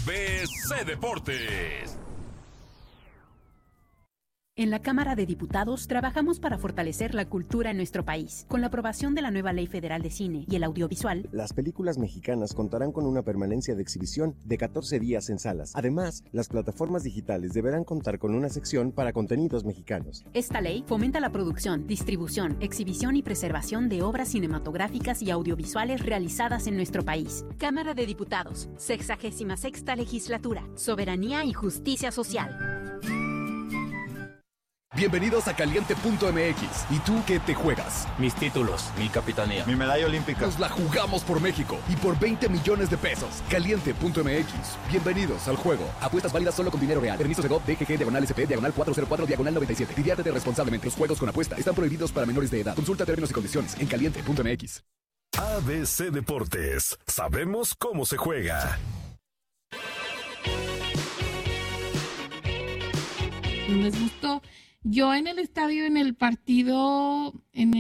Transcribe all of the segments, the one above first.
ABC Deportes. En la Cámara de Diputados trabajamos para fortalecer la cultura en nuestro país. Con la aprobación de la nueva Ley Federal de Cine y el Audiovisual, las películas mexicanas contarán con una permanencia de exhibición de 14 días en salas. Además, las plataformas digitales deberán contar con una sección para contenidos mexicanos. Esta ley fomenta la producción, distribución, exhibición y preservación de obras cinematográficas y audiovisuales realizadas en nuestro país. Cámara de Diputados, 66ª Legislatura, Soberanía y Justicia Social. Bienvenidos a Caliente.mx. ¿Y tú qué te juegas? Mis títulos, mi capitanía, mi medalla olímpica. Nos la jugamos por México y por 20 millones de pesos. Caliente.mx. Bienvenidos al juego. Apuestas válidas solo con dinero real. Permisos de GOV, DGG, /SP, /404, /97. Diviértete responsablemente. Los juegos con apuesta están prohibidos para menores de edad. Consulta términos y condiciones en Caliente.mx. ABC Deportes. Sabemos cómo se juega. ¿Les gustó? Yo en el estadio, en el partido,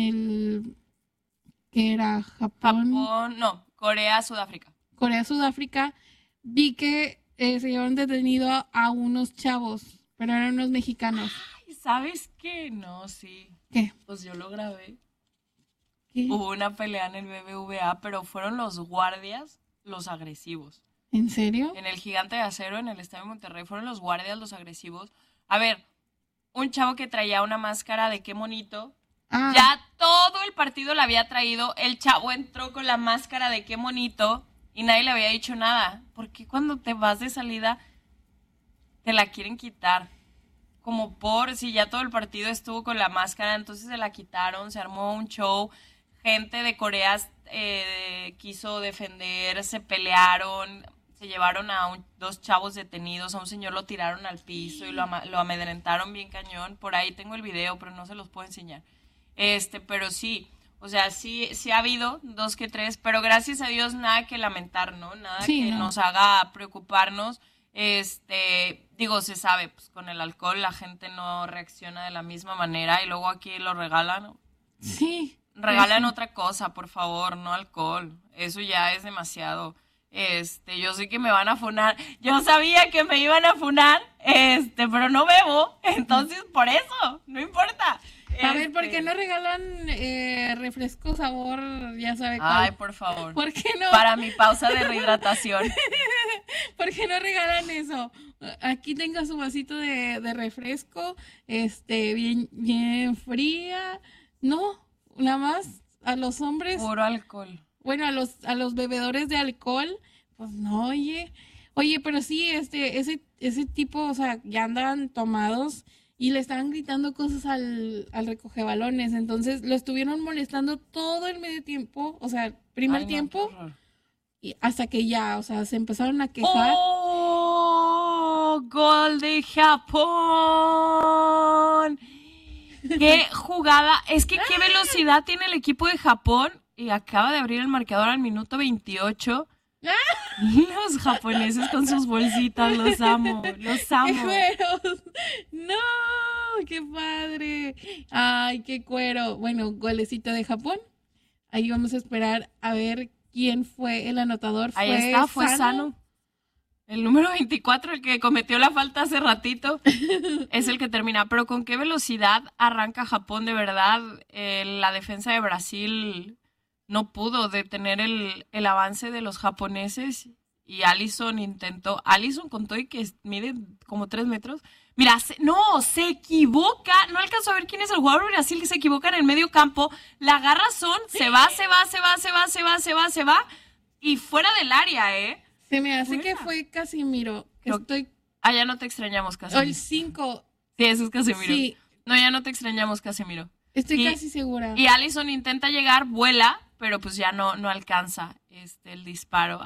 ¿qué era? Japón, no, Corea-Sudáfrica. Corea-Sudáfrica, vi que se llevaron detenido a unos chavos, pero eran unos mexicanos. Ay, ¿sabes qué? No, sí. ¿Qué? Pues yo lo grabé. ¿Qué? Hubo una pelea en el BBVA, pero fueron los guardias los agresivos. ¿En serio? En el Gigante de Acero, en el Estadio de Monterrey, fueron los guardias los agresivos. A ver, un chavo que traía una máscara de qué monito. Ya todo el partido la había traído. El chavo entró con la máscara de qué monito y nadie le había dicho nada. ¿Por qué cuando te vas de salida te la quieren quitar? Como por si ya todo el partido estuvo con la máscara, entonces se la quitaron, se armó un show. Gente de Corea quiso defender, se pelearon. Se llevaron a dos chavos detenidos, a un señor lo tiraron al piso y lo amedrentaron bien cañón. Por ahí tengo el video, pero no se los puedo enseñar. Pero sí, o sea, sí ha habido 2 que 3, pero gracias a Dios nada que lamentar, ¿no? Nada que nos haga preocuparnos. Digo, se sabe, pues con el alcohol la gente no reacciona de la misma manera y luego aquí lo regalan. Sí. Regalan otra cosa, por favor, no alcohol. Eso ya es demasiado. Yo sé que me van a funar. Yo sabía que me iban a funar, pero no bebo, entonces por eso, no importa. A ver, ¿por qué no regalan refresco sabor, ya sabe cuál? Ay, por favor. ¿Por qué no? Para mi pausa de rehidratación. ¿Por qué no regalan eso? Aquí tenga su vasito de refresco, bien fría. No, nada más a los hombres. Puro alcohol. Bueno, a los bebedores de alcohol, pues no, oye, pero sí, ese tipo, o sea, ya andaban tomados y le estaban gritando cosas al recogebalones, entonces lo estuvieron molestando todo el medio tiempo, o sea, primer tiempo, y hasta que ya, o sea, se empezaron a quejar. ¡Oh! ¡Gol de Japón! ¡Qué jugada! Es que qué velocidad tiene el equipo de Japón. Y acaba de abrir el marcador al minuto 28. Los japoneses con sus bolsitas, los amo. ¡Qué cueros! ¡No! ¡Qué padre! ¡Ay, qué cuero! Bueno, golecito de Japón. Ahí vamos a esperar a ver quién fue el anotador. Ahí está, fue Sano. El número 24, el que cometió la falta hace ratito, es el que termina. Pero ¿con qué velocidad arranca Japón? De verdad, la defensa de Brasil no pudo detener el avance de los japoneses y Alisson con todo y que mide como 3 metros. Mira, se equivoca, no alcanzó a ver quién es el jugador de Brasil que se equivoca en el medio campo, la agarra se va y fuera del área, Se me hace que fue Casemiro. Ya no te extrañamos, Casemiro. El 5. Sí, eso es Casemiro. Sí. No, ya no te extrañamos, Casemiro. Estoy casi segura. Y Alisson intenta llegar, vuela, pero pues ya no alcanza el disparo.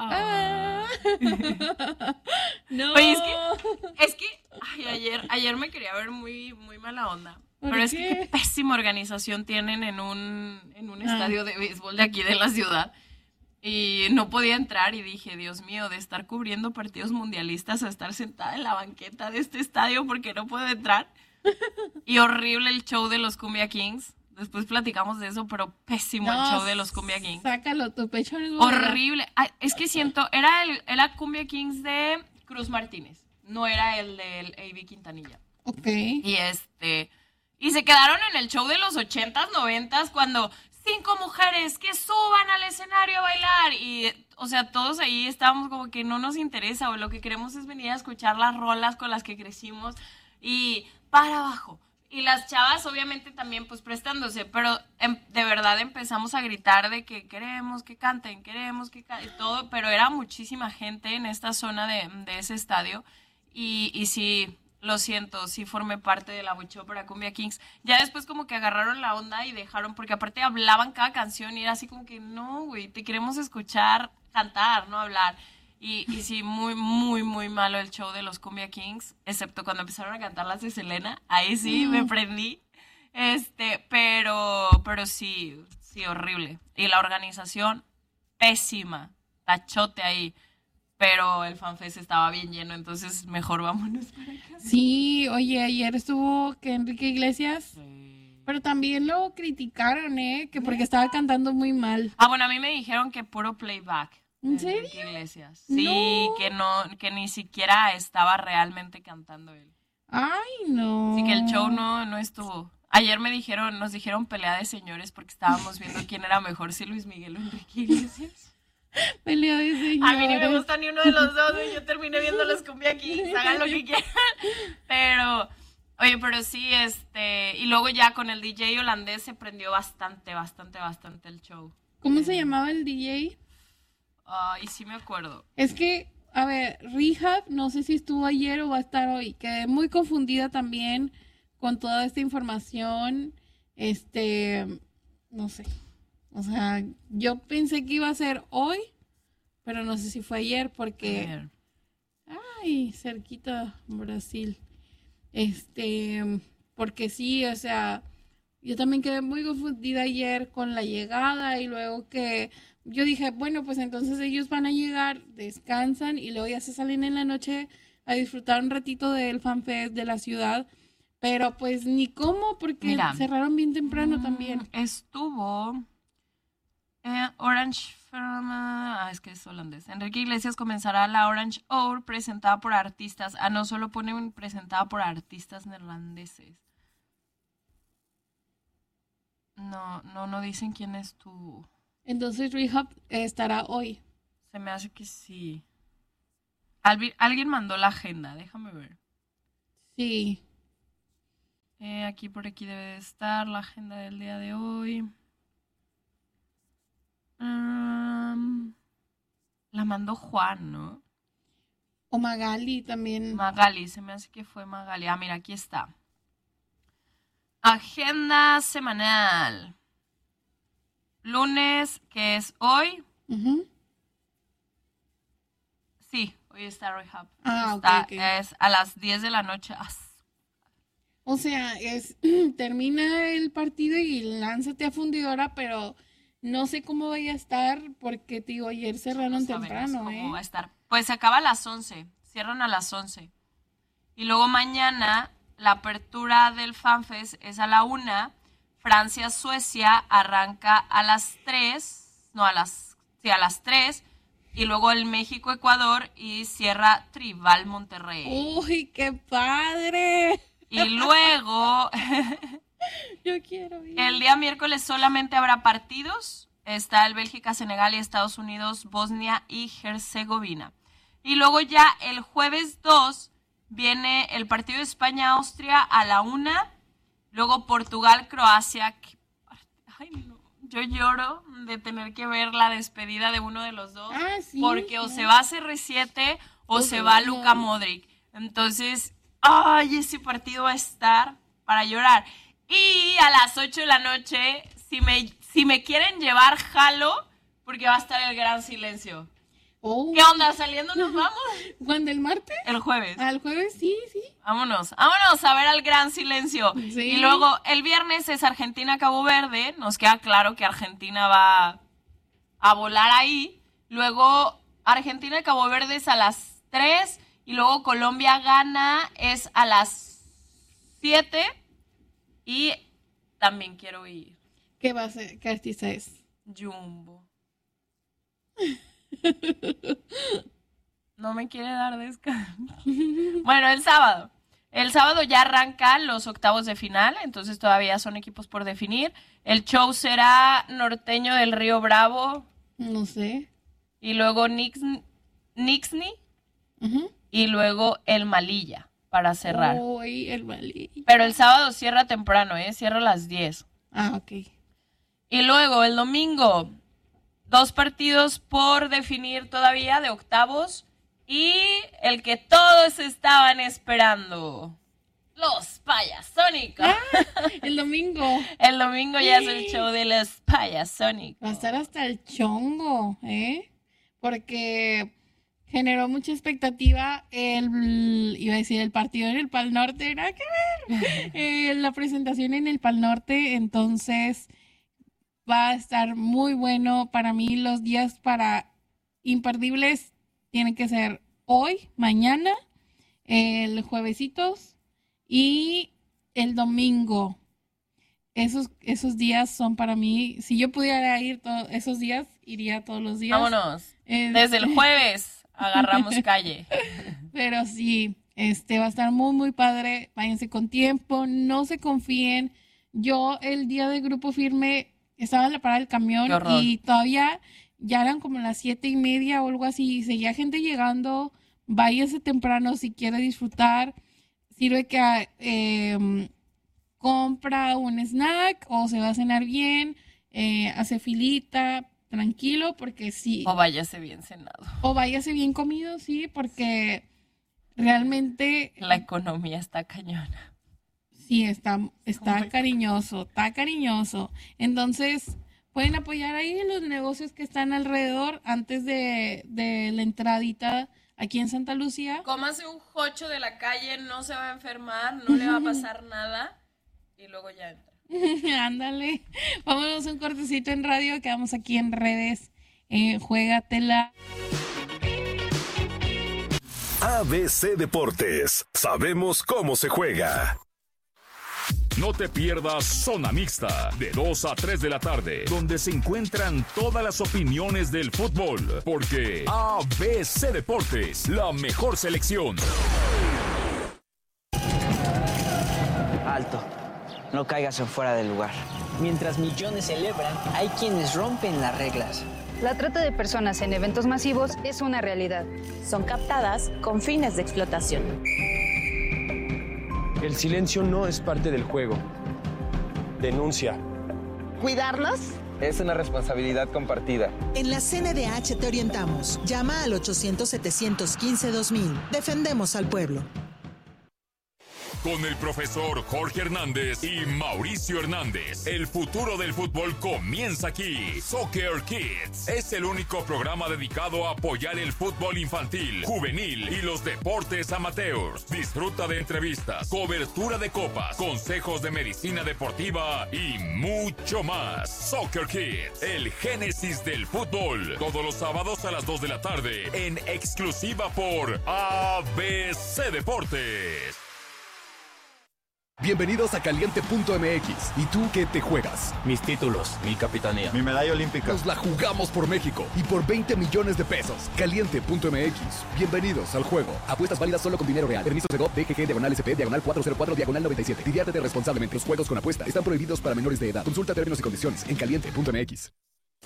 No. Oye, es que ayer me quería ver muy, muy mala onda. Pero es que qué pésima organización tienen en un estadio de béisbol de aquí de la ciudad. Y no podía entrar y dije, Dios mío, de estar cubriendo partidos mundialistas a estar sentada en la banqueta de este estadio porque no puedo entrar. Y horrible el show de los Cumbia Kings. Después platicamos de eso, pero pésimo el show de los Cumbia Kings. Sácalo, tu pecho es horrible. Ay, es que siento, era Cumbia Kings de Cruz Martínez, no era el del A.B. Quintanilla. Ok. Y se quedaron en el show de los 80s, 90s, cuando 5 mujeres que suban al escenario a bailar. Y, o sea, todos ahí estábamos como que no nos interesa, o lo que queremos es venir a escuchar las rolas con las que crecimos y para abajo. Y las chavas obviamente también pues prestándose, pero de verdad empezamos a gritar de que queremos que canten, todo, pero era muchísima gente en esta zona de ese estadio y sí, lo siento, sí formé parte del abucheo para Cumbia Kings. Ya después como que agarraron la onda y dejaron, porque aparte hablaban cada canción y era así como que no, güey, te queremos escuchar cantar, no hablar. Y sí, muy, muy, muy malo el show de los Cumbia Kings, excepto cuando empezaron a cantar las de Selena. Ahí sí me prendí. Pero sí, horrible. Y la organización, pésima. Tachote ahí. Pero el FanFest estaba bien lleno, entonces mejor vámonos para acá. Sí, oye, ayer estuvo que Enrique Iglesias... Sí. Pero también lo criticaron, que porque estaba cantando muy mal. Bueno, a mí me dijeron que puro playback. ¿En serio? Iglesias. Sí, No. que ni siquiera estaba realmente cantando él. Ay, no. Así que el show no estuvo. Ayer nos dijeron pelea de señores porque estábamos viendo quién era mejor, si Luis Miguel o Enrique Iglesias. Pelea de señores. A mí ni me gusta ni uno de los dos, y yo terminé viendo los Cumbia Kings, hagan lo que quieran. Pero, oye, pero sí, y luego ya con el DJ holandés se prendió bastante el show. ¿Cómo se llamaba el DJ? Y sí me acuerdo. Es que, a ver, Rehab, no sé si estuvo ayer o va a estar hoy. Quedé muy confundida también con toda esta información. No sé. O sea, yo pensé que iba a ser hoy, pero no sé si fue ayer porque... Ay, cerquita Brasil. Porque sí, o sea, yo también quedé muy confundida ayer con la llegada y luego que... Yo dije, bueno, pues entonces ellos van a llegar, descansan y luego ya se salen en la noche a disfrutar un ratito del FanFest de la ciudad. Pero pues ni cómo, porque cerraron bien temprano también. Estuvo Orange... es que es holandés. Enrique Iglesias comenzará la Orange Hour presentada por artistas. No solo ponen presentada por artistas neerlandeses. No dicen quién estuvo. Entonces Rehab estará hoy. Se me hace que sí. Alguien mandó la agenda, déjame ver. Sí. Por aquí debe de estar la agenda del día de hoy. La mandó Juan, ¿no? O Magali también. Magali, se me hace que fue Magali. Mira, aquí está. Agenda semanal. Lunes, que es hoy. Uh-huh. Sí, hoy está Rehab. Okay. Es a las 10 de la noche. O sea, termina el partido y lánzate a fundidora, pero no sé cómo vaya a estar porque, tío, ayer cerraron temprano, cómo va a estar. Pues se acaba a las 11, cierran a las 11. Y luego mañana la apertura del FanFest es a la 1. Francia-Suecia arranca a las 3, a las 3, y luego el México-Ecuador y cierra Tribal Monterrey. ¡Uy, qué padre! Y luego, yo quiero ir. El día miércoles solamente habrá partidos, está el Bélgica, Senegal y Estados Unidos, Bosnia y Herzegovina. Y luego ya el jueves 2 viene el partido de España-Austria a la 1. Luego Portugal, Croacia. Ay, no. Yo lloro de tener que ver la despedida de uno de los dos. Sí, porque o se va a CR7 o se va Luka Modric. Entonces, ese partido va a estar para llorar. Y a las 8 de la noche, si me quieren llevar, jalo, porque va a estar el gran silencio. ¿Qué onda? ¿Saliendo nos vamos? ¿Cuándo, el martes? El jueves. El jueves, sí. Vámonos a ver al gran silencio. Sí. Y luego el viernes es Argentina-Cabo Verde. Nos queda claro que Argentina va a volar ahí. Luego Argentina-Cabo Verde es a las 3. Y luego Colombia-Ghana es a las 7. Y también quiero ir. ¿Qué va a ser? ¿Qué artista es? Jumbo. no me quiere dar descanso. Bueno, el sábado. El sábado ya arrancan los octavos de final, entonces todavía son equipos por definir. El show será Norteño del Río Bravo. No sé. Y luego Nixney. Y luego el Malilla para cerrar. Uy, el Malilla. Pero el sábado cierra temprano, cierra a las 10. Ah, ok. Y luego el domingo, 2 partidos por definir todavía de octavos. Y el que todos estaban esperando, los Payasónicos. El domingo. El domingo ya es el show de los Payasónicos. Va a estar hasta el chongo, porque generó mucha expectativa iba a decir el partido en el Pal Norte, nada que ver. La presentación en el Pal Norte, entonces va a estar muy bueno. Para mí los días para imperdibles tienen que ser hoy, mañana, el juevesitos y el domingo. Esos días son para mí, si yo pudiera ir todos esos días, iría todos los días. Vámonos. Desde el jueves agarramos calle. Pero sí, va a estar muy, muy padre. Váyanse con tiempo, no se confíen. Yo el día del Grupo Firme estaba en la parada del camión y todavía ya eran como las 7:30 o algo así. Y seguía gente llegando. Váyase temprano si quiere disfrutar. Sirve que compra un snack o se va a cenar bien, hace filita, tranquilo, porque sí. O váyase bien cenado. O váyase bien comido, sí, porque realmente la economía está cañona. Sí, está cariñoso, está cariñoso. Entonces, pueden apoyar ahí los negocios que están alrededor antes de la entradita aquí en Santa Lucía. Cómase un jocho de la calle, no se va a enfermar, no le va a pasar nada y luego ya entra. Ándale. Vámonos un cortecito en radio, quedamos aquí en redes. Juégatela. ABC Deportes. Sabemos cómo se juega. No te pierdas Zona Mixta, de 2 a 3 de la tarde, donde se encuentran todas las opiniones del fútbol, porque ABC Deportes, la mejor selección. Alto, no caigas en fuera del lugar. Mientras millones celebran, hay quienes rompen las reglas. La trata de personas en eventos masivos es una realidad. Son captadas con fines de explotación. El silencio no es parte del juego. Denuncia. ¿Cuidarnos? Es una responsabilidad compartida. En la CNDH te orientamos. Llama al 800-715-2000. Defendemos al pueblo. Con el profesor Jorge Hernández y Mauricio Hernández, el futuro del fútbol comienza aquí. Soccer Kids es el único programa dedicado a apoyar el fútbol infantil, juvenil y los deportes amateurs. Disfruta de entrevistas, cobertura de copas, consejos de medicina deportiva y mucho más. Soccer Kids, el génesis del fútbol. Todos los sábados a las 2 de la tarde, en exclusiva por ABC Deportes. Bienvenidos a Caliente.mx. ¿Y tú qué te juegas? Mis títulos, mi capitanía, mi medalla olímpica. Nos la jugamos por México y por 20 millones de pesos. Caliente.mx. Bienvenidos al juego. Apuestas válidas solo con dinero real. Permiso Segov, DGG, /SP, /404, 97. Diviértete responsablemente. Los juegos con apuesta están prohibidos para menores de edad. Consulta términos y condiciones en Caliente.mx.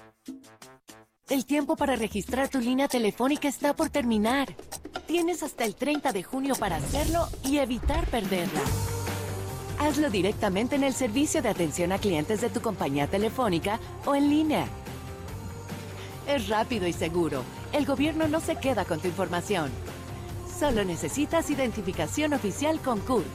El tiempo para registrar tu línea telefónica está por terminar. Tienes hasta el 30 de junio para hacerlo y evitar perderla. Hazlo directamente en el servicio de atención a clientes de tu compañía telefónica o en línea. Es rápido y seguro. El gobierno no se queda con tu información. Solo necesitas identificación oficial con CURP.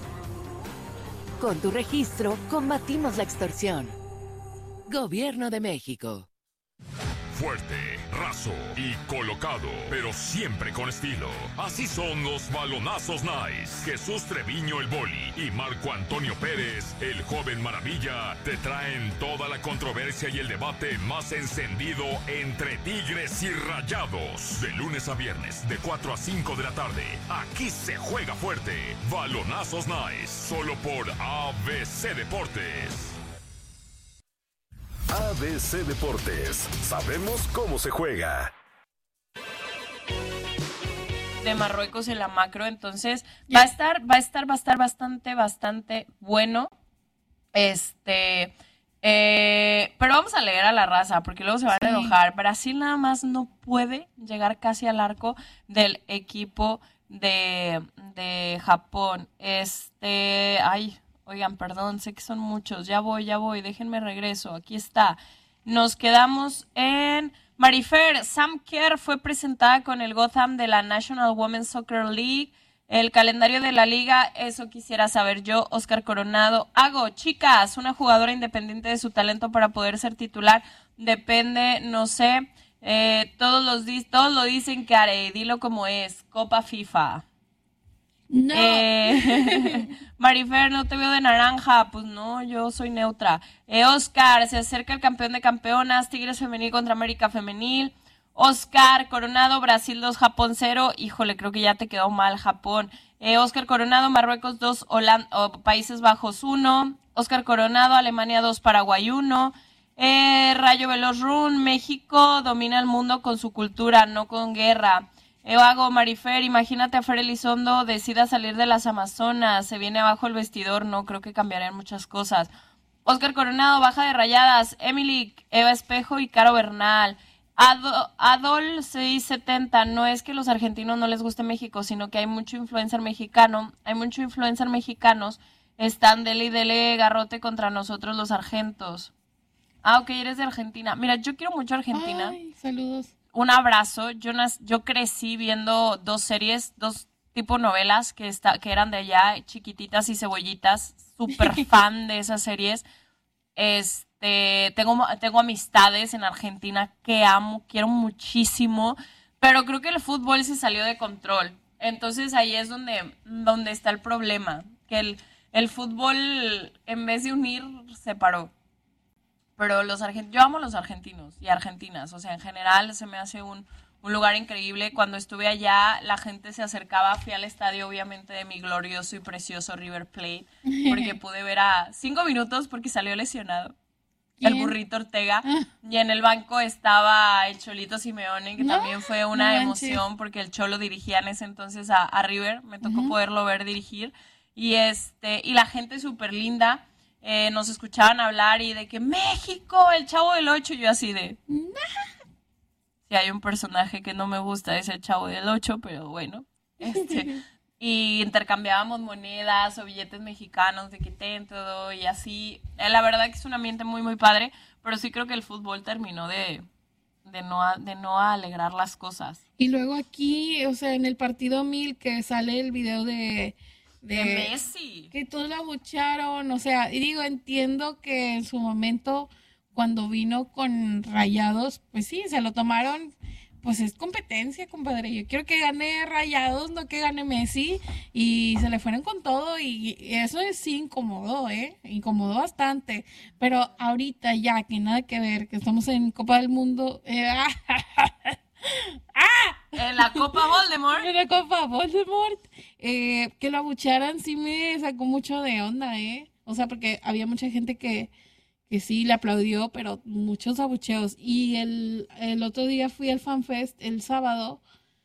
Con tu registro, combatimos la extorsión. Gobierno de México. Fuerte, raso y colocado, pero siempre con estilo. Así son los balonazos Nice. Jesús Treviño el Boli y Marco Antonio Pérez, el joven maravilla, te traen toda la controversia y el debate más encendido entre Tigres y Rayados. De lunes a viernes, de 4 a 5 de la tarde. Aquí se juega fuerte. Balonazos Nice, solo por ABC Deportes. ABC Deportes. Sabemos cómo se juega. de Marruecos en la macro, entonces va a estar bastante bueno. Pero vamos a leer a la raza, porque luego se van a enojar. Brasil nada más no puede llegar casi al arco del equipo de Japón. Oigan, perdón, sé que son muchos. Ya voy, déjenme regreso. Aquí está. Nos quedamos en Marifer. Sam Kerr fue presentada con el Gotham de la National Women's Soccer League. El calendario de la liga, eso quisiera saber yo. Oscar Coronado. Chicas, una jugadora independiente de su talento para poder ser titular. Depende, no sé. Todos lo dicen, que haré. Dilo como es. Copa FIFA. No. Marifer, no te veo de naranja. Pues no, yo soy neutra. Oscar, se acerca el campeón de campeonas. Tigres femenil contra América femenil. Oscar Coronado, Brasil 2, Japón 0. Híjole, creo que ya te quedó mal Japón. Oscar Coronado, Marruecos 2, Países Bajos 1. Oscar Coronado, Alemania 2, Paraguay 1. Rayo Veloz Run, México domina el mundo con su cultura, no con guerra. Marifer, imagínate a Fer Elizondo, decida salir de las Amazonas, se viene abajo el vestidor, no, creo que cambiarían muchas cosas. Oscar Coronado, baja de Rayadas, Emily, Eva Espejo y Caro Bernal. Adol 670, no es que los argentinos no les guste México, sino que hay mucho influencer mexicano, están dele garrote contra nosotros los argentos. Ok, eres de Argentina. Mira, yo quiero mucho Argentina. Ay, saludos. Un abrazo. Yo crecí viendo dos tipo novelas que eran de allá, Chiquititas y Cebollitas. Súper fan de esas series. Tengo amistades en Argentina que amo, quiero muchísimo, pero creo que el fútbol se salió de control. Entonces ahí es donde está el problema, que el fútbol en vez de unir separó. Pero yo amo a los argentinos y argentinas, o sea, en general se me hace un lugar increíble. Cuando estuve allá, la gente se acercaba, fui al estadio, obviamente, de mi glorioso y precioso River Plate, porque pude ver a 5 minutos porque salió lesionado. ¿Quién? El Burrito Ortega, y en el banco estaba el Cholito Simeone, que también fue una emoción, porque el Cholo dirigía en ese entonces a River, me tocó poderlo ver dirigir, y la gente súper linda. Nos escuchaban hablar y de que México, el Chavo del 8, yo así de... Si hay un personaje que no me gusta es el Chavo del 8, pero bueno. Y intercambiábamos monedas o billetes mexicanos de que ten todo y así. La verdad que es un ambiente muy, muy padre, pero sí creo que el fútbol terminó de no alegrar las cosas. Y luego aquí, o sea, en el partido 1000 que sale el video de Messi. Que todos la abuchearon, o sea, y digo, entiendo que en su momento, cuando vino con Rayados, pues sí, se lo tomaron, pues es competencia, compadre. Yo quiero que gane Rayados, no que gane Messi, y se le fueron con todo, y eso sí incomodó, incomodó bastante. Pero ahorita ya, que nada que ver, que estamos en Copa del Mundo, En la Copa Voldemort. En la Copa Voldemort. Que lo abucharan sí me sacó mucho de onda, O sea, porque había mucha gente que sí le aplaudió, pero muchos abucheos. Y el otro día fui al FanFest, el sábado,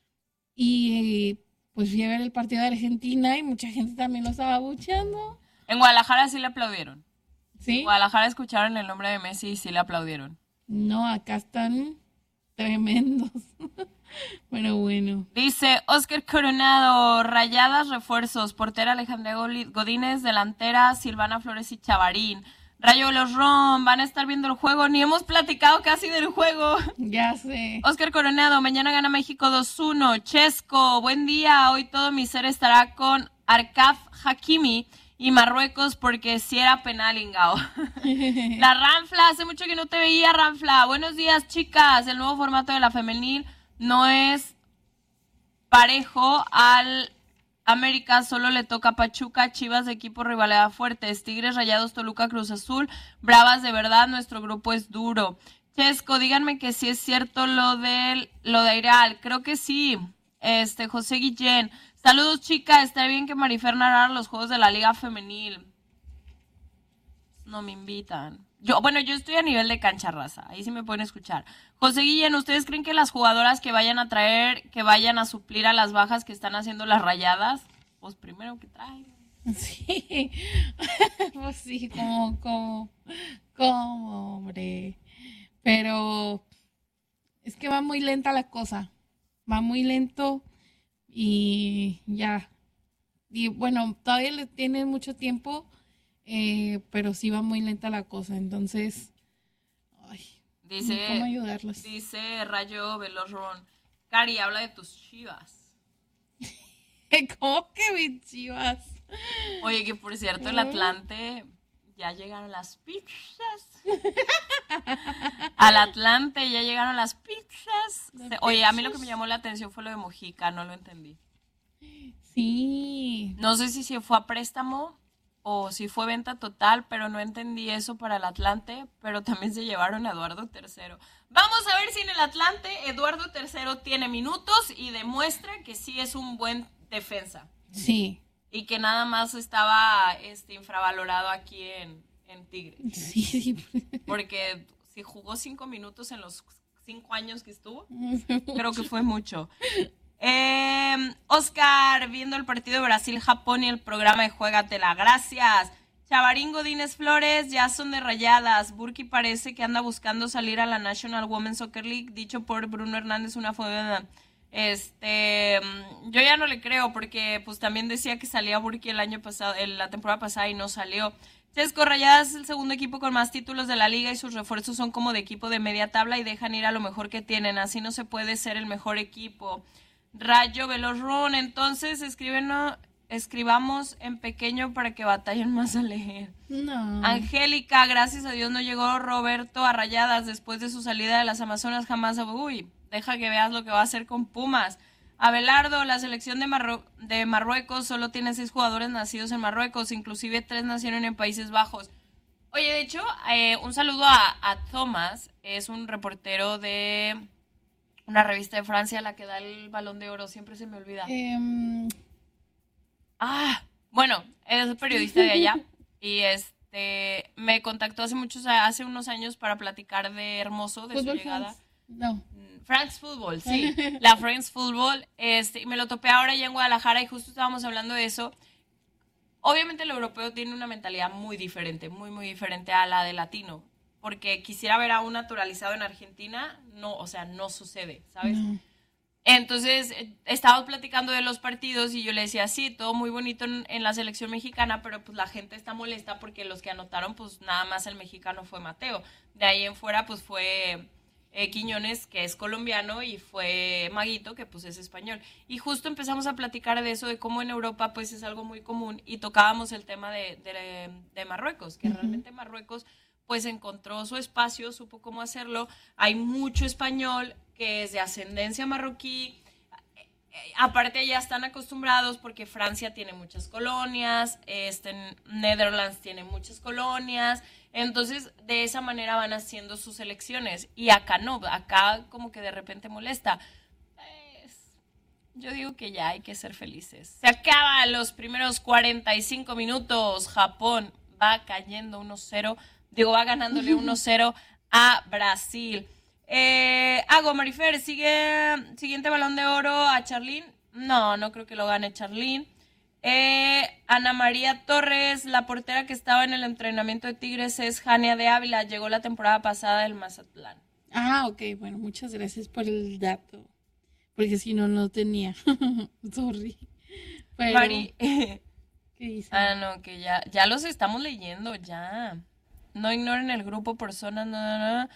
y pues fui a ver el partido de Argentina y mucha gente también lo estaba abucheando. En Guadalajara sí le aplaudieron. ¿Sí? En Guadalajara escucharon el nombre de Messi y sí le aplaudieron. No, acá están tremendos. Pero bueno. Dice Oscar Coronado, Rayadas refuerzos, portera Alejandra Godínez, delantera Silvana Flores y Chavarín. Rayo Los Rom, van a estar viendo el juego, ni hemos platicado casi del juego. Ya sé. Oscar Coronado, mañana gana México 2-1. Chesco, buen día, hoy todo mi ser estará con Arcaf Hakimi y Marruecos porque si era penal, ingao. La Ranfla, hace mucho que no te veía, Ranfla. Buenos días, chicas. El nuevo formato de la femenil no es parejo al América, solo le toca Pachuca, Chivas de equipo rivalidad fuertes, Tigres, Rayados, Toluca, Cruz Azul, Bravas de verdad, nuestro grupo es duro. Chesco, díganme que sí es cierto lo de Aireal, creo que sí. José Guillén, saludos chicas, está bien que Marifer narrara los juegos de la Liga Femenil. No me invitan. Yo estoy a nivel de cancha raza, ahí sí me pueden escuchar. José Guillén, ¿ustedes creen que las jugadoras que vayan a traer, que vayan a suplir a las bajas que están haciendo las Rayadas? Pues primero que traigan. Sí, pues sí, como, hombre. Pero es que va muy lenta la cosa, va muy lento y ya. Y bueno, todavía le tienen mucho tiempo, pero sí va muy lenta la cosa, entonces, ¿cómo ayudarlos? Dice Rayo Velorrón, Cari, habla de tus Chivas. ¿Cómo que mis Chivas? Oye, que por cierto, el Atlante, ya llegaron las pizzas. Al Atlante ya llegaron las pizzas. Oye, a mí lo que me llamó la atención fue lo de Mojica, no lo entendí. Sí. No sé si se fue a préstamo o si fue venta total, pero no entendí eso para el Atlante, pero también se llevaron a Eduardo III. Vamos a ver si en el Atlante Eduardo III tiene minutos y demuestra que sí es un buen defensa. Sí. Y que nada más estaba infravalorado aquí en Tigres. Sí. Porque si jugó 5 minutos en los 5 años que estuvo, creo que fue mucho. Oscar, viendo el partido de Brasil-Japón y el programa de Juégatela, gracias. Chavarín Godínez Flores, ya son de Rayadas. Burki parece que anda buscando salir a la National Women's Soccer League, dicho por Bruno Hernández, una fobia. Yo ya no le creo porque pues también decía que salía Burki el año pasado, la temporada pasada y no salió. Chesco, Rayadas es el segundo equipo con más títulos de la liga y sus refuerzos son como de equipo de media tabla y dejan ir a lo mejor que tienen, así no se puede ser el mejor equipo. Rayo Velorrón, entonces escribamos en pequeño para que batallen más a leer. No. Angélica, gracias a Dios no llegó Roberto a Rayadas después de su salida de las Amazonas, jamás. Uy, deja que veas lo que va a hacer con Pumas. Abelardo, la selección de Marruecos solo tiene 6 jugadores nacidos en Marruecos, inclusive 3 nacieron en Países Bajos. Oye, de hecho, un saludo a Thomas, es un reportero de una revista de Francia, la que da el Balón de Oro, siempre se me olvida. Bueno, es periodista de allá y me contactó hace unos años para platicar de Hermoso, de su llegada. No. France Football, sí, la France Football, me lo topé ahora ya en Guadalajara y justo estábamos hablando de eso. Obviamente el europeo tiene una mentalidad muy diferente, muy, muy diferente a la del latino, porque quisiera ver a un naturalizado en Argentina, no sucede, ¿sabes? No. Entonces, estábamos platicando de los partidos y yo le decía, sí, todo muy bonito en la selección mexicana, pero pues la gente está molesta porque los que anotaron, pues nada más el mexicano fue Mateo. De ahí en fuera, pues fue Quiñones, que es colombiano, y fue Maguito, que pues es español. Y justo empezamos a platicar de eso, de cómo en Europa pues es algo muy común, y tocábamos el tema de Marruecos, que realmente Marruecos pues encontró su espacio, supo cómo hacerlo. Hay mucho español que es de ascendencia marroquí. Aparte ya están acostumbrados porque Francia tiene muchas colonias, Netherlands tiene muchas colonias, entonces de esa manera van haciendo sus selecciones. Y acá no, acá como que de repente molesta. Yo digo que ya hay que ser felices. Se acaban los primeros 45 minutos, Japón va cayendo 1-0, va ganándole 1-0 a Brasil. Marifer, siguiente Balón de Oro a Charlín. No creo que lo gane Charlín. Ana María Torres, la portera que estaba en el entrenamiento de Tigres es Jania de Ávila, llegó la temporada pasada del Mazatlán. Ok, bueno, muchas gracias por el dato, porque si no tenía. Sorry. Pero, Mari, ¿qué dice? No, que ya los estamos leyendo, ya. No ignoren el grupo por zonas, no.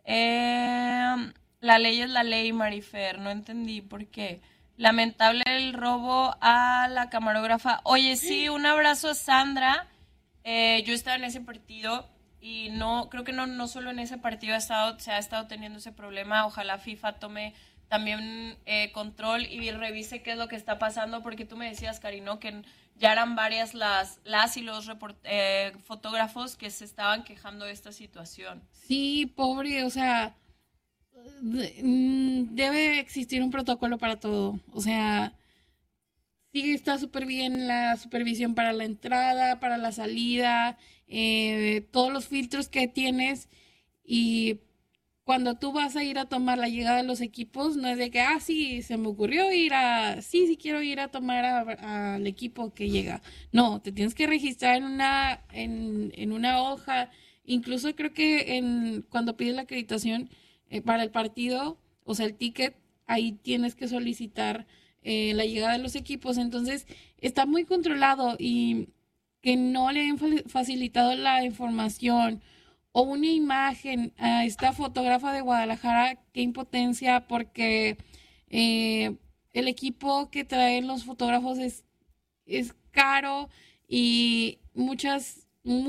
La ley es la ley, Marifer, no entendí por qué. Lamentable el robo a la camarógrafa. Oye, sí, un abrazo a Sandra. Yo estaba en ese partido y creo que no solo en ese partido se ha estado teniendo ese problema. Ojalá FIFA tome también control y revise qué es lo que está pasando, porque tú me decías, Karino, que ya eran varias las y los fotógrafos que se estaban quejando de esta situación. Sí, pobre, o sea, debe existir un protocolo para todo. O sea, Sí, está súper bien la supervisión para la entrada, para la salida, todos los filtros que tienes. Y cuando tú vas a ir a tomar la llegada de los equipos, no es de que, sí, se me ocurrió sí quiero ir a tomar al equipo que llega. No, te tienes que registrar en una hoja. Incluso creo que cuando pides la acreditación para el partido, o sea, el ticket, ahí tienes que solicitar la llegada de los equipos. Entonces, está muy controlado, y que no le han facilitado la información o una imagen a esta fotógrafa de Guadalajara, qué impotencia, porque el equipo que traen los fotógrafos es caro, y muchos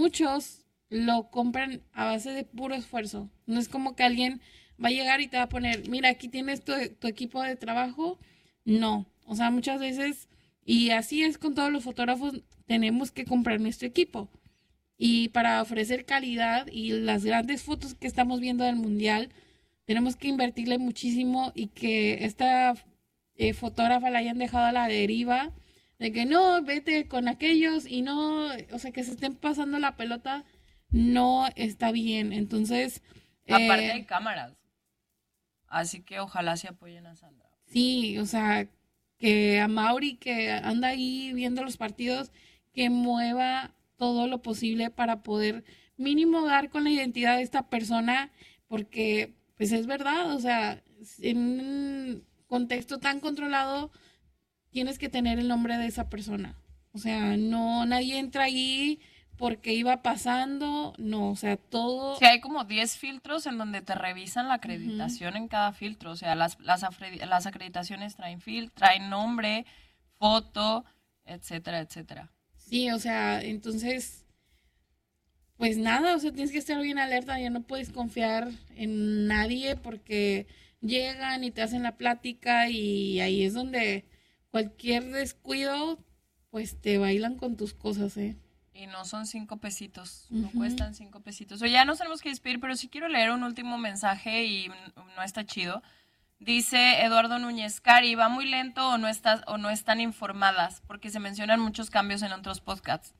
lo compran a base de puro esfuerzo. No es como que alguien va a llegar y te va a poner, mira, aquí tienes tu equipo de trabajo. No, o sea, muchas veces, y así es con todos los fotógrafos, tenemos que comprar nuestro equipo. Y para ofrecer calidad y las grandes fotos que estamos viendo del Mundial, tenemos que invertirle muchísimo, y que esta fotógrafa la hayan dejado a la deriva, de que no, vete con aquellos, y no, o sea, que se estén pasando la pelota, no está bien. Entonces, aparte hay cámaras, así que ojalá se apoyen a Sandra. Sí, o sea, que a Mauri, que anda ahí viendo los partidos, que mueva todo lo posible para poder mínimo dar con la identidad de esta persona, porque pues es verdad, o sea, en un contexto tan controlado tienes que tener el nombre de esa persona. O sea, no, nadie entra ahí porque iba pasando, no, o sea, todo... Sí, hay como 10 filtros en donde te revisan la acreditación en cada filtro. O sea, las acreditaciones traen nombre, foto, etcétera, etcétera. Sí, o sea, entonces, pues nada, o sea, tienes que estar bien alerta, ya no puedes confiar en nadie, porque llegan y te hacen la plática, y ahí es donde cualquier descuido, pues te bailan con tus cosas, Y no son 5 pesitos, no cuestan 5 pesitos. O ya nos tenemos que despedir, pero sí quiero leer un último mensaje y no está chido. Dice Eduardo Núñez, Cari, ¿va muy lento o no están informadas? Porque se mencionan muchos cambios en otros podcasts.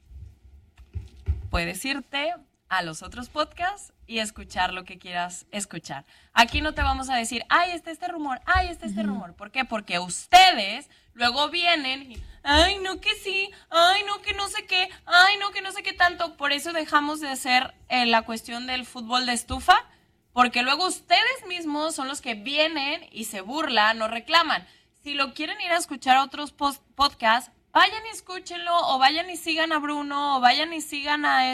Puedes irte a los otros podcasts y escuchar lo que quieras escuchar. Aquí no te vamos a decir, está este rumor, este rumor. ¿Por qué? Porque ustedes luego vienen y, no que sí, no que no sé qué, no que no sé qué tanto. Por eso dejamos de hacer la cuestión del fútbol de estufa, porque luego ustedes mismos son los que vienen y se burlan o reclaman. Si lo quieren ir a escuchar a otros podcasts, vayan y escúchenlo, o vayan y sigan a Bruno, o vayan y sigan a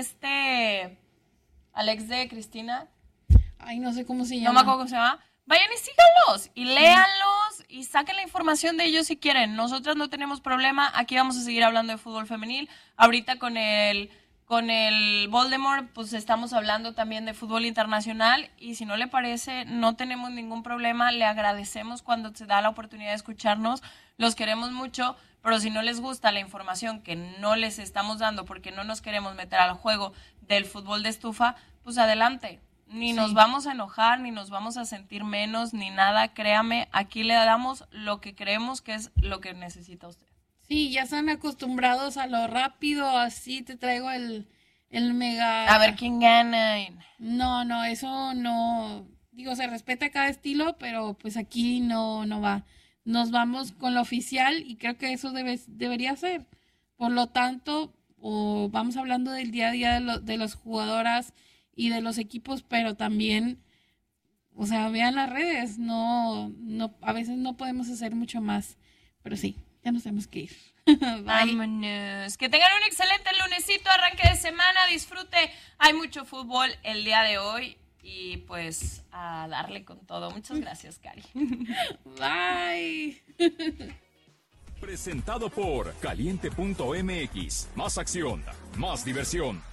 Alex de Cristina. No sé cómo se llama. No me acuerdo cómo se llama. Vayan y síganlos, y léanlos, y saquen la información de ellos si quieren. Nosotras no tenemos problema, aquí vamos a seguir hablando de fútbol femenil. Ahorita con el Voldemort, pues estamos hablando también de fútbol internacional, y si no le parece, no tenemos ningún problema. Le agradecemos cuando se da la oportunidad de escucharnos, los queremos mucho, pero si no les gusta la información que no les estamos dando porque no nos queremos meter al juego del fútbol de estufa, pues adelante. Ni nos vamos a enojar, ni nos vamos a sentir menos, ni nada. Créame, aquí le damos lo que creemos que es lo que necesita usted. Sí, ya están acostumbrados a lo rápido, así te traigo el mega... A ver quién gana. No, eso no... Digo, se respeta cada estilo, pero pues aquí no va. Nos vamos con lo oficial, y creo que eso debería ser. Por lo tanto, vamos hablando del día a día de las jugadoras y de los equipos, pero también, o sea, vean las redes. No, a veces no podemos hacer mucho más, pero sí. Ya nos tenemos que ir. Vámonos. Que tengan un excelente lunesito, arranque de semana, disfrute. Hay mucho fútbol el día de hoy, y pues a darle con todo. Muchas gracias, Cari. Bye. Presentado por Caliente.mx. Más acción, más diversión.